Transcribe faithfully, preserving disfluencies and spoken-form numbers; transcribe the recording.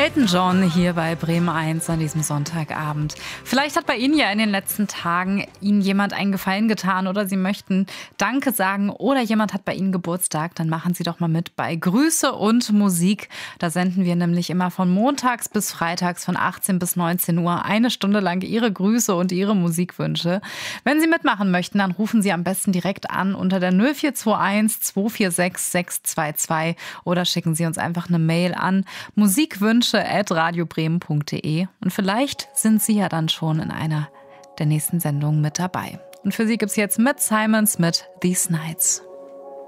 Elton John hier bei Bremen eins an diesem Sonntagabend. Vielleicht hat bei Ihnen ja in den letzten Tagen Ihnen jemand einen Gefallen getan oder Sie möchten Danke sagen oder jemand hat bei Ihnen Geburtstag, dann machen Sie doch mal mit bei Grüße und Musik. Da senden wir nämlich immer von montags bis freitags von achtzehn bis neunzehn Uhr eine Stunde lang Ihre Grüße und Ihre Musikwünsche. Wenn Sie mitmachen möchten, dann rufen Sie am besten direkt an unter der null vier zwei eins zwei vier sechs sechs zwei zwei oder schicken Sie uns einfach eine Mail an musikwünsche at radiobremen punkt de und vielleicht sind Sie ja dann schon in einer der nächsten Sendungen mit dabei. Und für Sie gibt's jetzt mit Simons mit These Nights.